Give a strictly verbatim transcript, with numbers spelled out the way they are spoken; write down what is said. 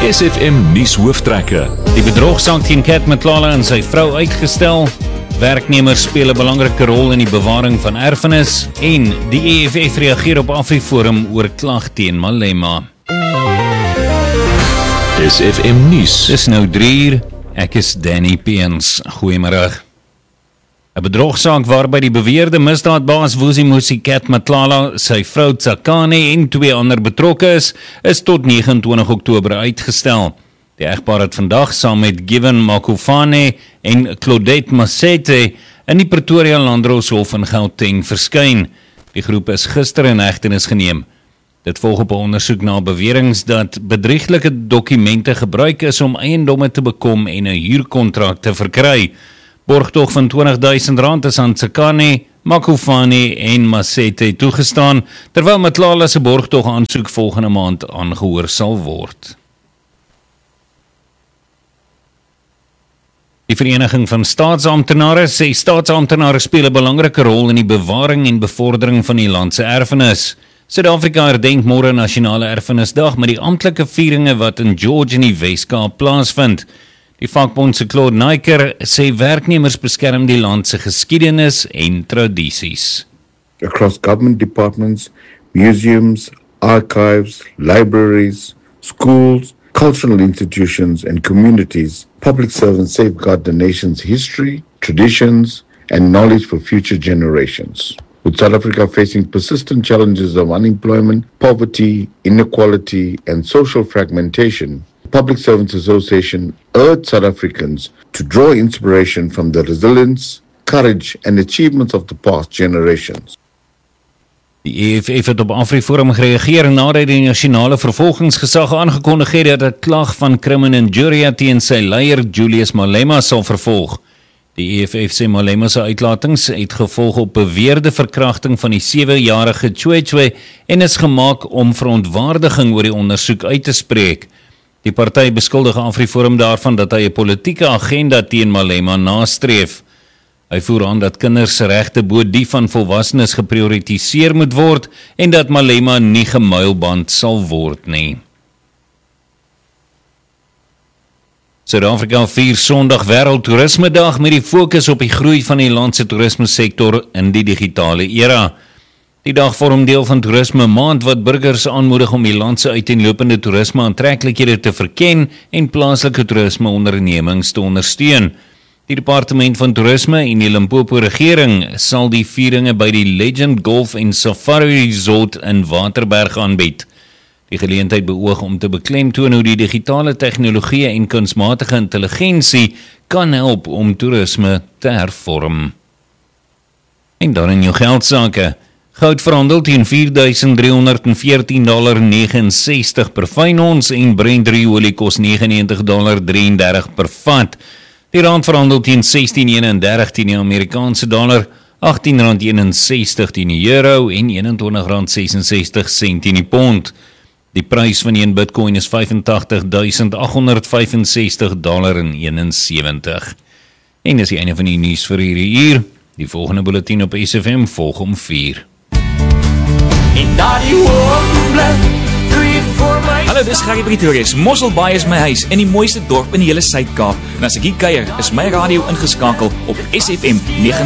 S F M nuus hooftrekke. Die bedrogsaak teen Cat Matlala en sy vrou uitgestel. Werknemers speel 'n belangrike rol in die bewaring van erfenis en die E F F reageer op Afriforum oor klag teen Malema. S F M nuus. Dis nou drie uur. Ek is Danny Peens. Goeiemôre. 'n Bedrogsaak waarby die beweerde misdaadbaas Vusimusi Cat Matlala, sy vrou Tsakane en twee ander betrokke is, is tot nege en twintig Oktober uitgestel. Die egpaar het vandag saam met Given Makufane en Claudette Masete in die Pretoria Landdroshof in Gauteng verskyn. Die groep is gister in hegtenis geneem. Dit volg op 'n ondersoek na beweringe dat bedrieglike dokumente gebruik is om eiendomme te bekom en 'n huurkontrak te verkry. Borgtog van twintig duisend rand is aan Tsakane, Makufane en Masete toegestaan, terwyl Matlala se borgtog aansoek volgende maand aangehoor sal word. Die Vereniging van Staatsamptenare sê staatsamptenare speel 'n belangrike rol in die bewaring en bevordering van die land se erfenis. Suid-Afrika herdenk môre Nasionale Erfenisdag met die amptelike vieringe wat in George in die Wes-Kaap plaasvind. Die vakbond se Claude Naiker sê werknemers beskerm die land se geskiedenis en tradisies. Across government departments, museums, archives, libraries, schools, cultural institutions and communities, public servants safeguard the nation's history, traditions and knowledge for future generations. With South Africa facing persistent challenges of unemployment, poverty, inequality and social fragmentation, the Public Servants Association urged South Africans to draw inspiration from the resilience, courage and achievements of the past generations. Die E F F het op Afriforum gereageer nadat die nasionale vervolgingsgesag aangekondig het dat 'n klag van crimen injuria teen sy leier Julius Malema sal vervolg. Die E F F sê Malema se uitlatings het gevolg op beweerde verkrachting van die sewe-jarige Chwechwe en is gemaak om verontwaardiging oor die ondersoek uit te spreek. Die party beskuldig Afriforum daarvan dat hy 'n politieke agenda teen Malema nastreef. Hy voer aan dat kinders se regte bo die van volwassenes geprioritiseer moet word en dat Malema nie gemuilband sal word nie. Suid-Afrika vier Sondag Wêreld Toerismedag met die fokus op die groei van die land se toerismesektor in die digitale era. Die dag vorm deel van Toerisme Maand wat burgers aanmoedig om die land se uiteenlopende toerisme aantreklikhede te verken en plaaslike toerisme ondernemings te ondersteun. Die Departement van Toerisme en die Limpopo regering sal die vieringe by die Legend Golf en Safari Resort in Waterberg aanbied. Die geleentheid beoog om te beklemtoon hoe die digitale tegnologie en kunsmatige intelligensie kan help om toerisme te hervorm. En dan in jou geldsake. Goud verhandel teen vier duisend driehonderd en veertien komma negenensestig dollar per fyn ons en Brent olie kos negenennegentig komma drieëndertig dollar per vat. Die rand verhandel teen sestien komma eenendertig teen die Amerikaanse dollar, agttien komma eenensestig teen die euro en eenentwintig komma sesensestig sent teen die pond. Die prys van een Bitcoin is vyfentagtig duisend agthonderd vyfensestig dollar en eenensewentig. En dis die einde van die nuus vir hierdie uur. Die volgende bulletin op S F M volg om vier. Hallo, dis Gary Pretorius. Mossel Bay is my huis in die mooiste dorp in die hele Suid-Kaap. En as ek hier kuier, is my radio ingeskakel op S F M nege.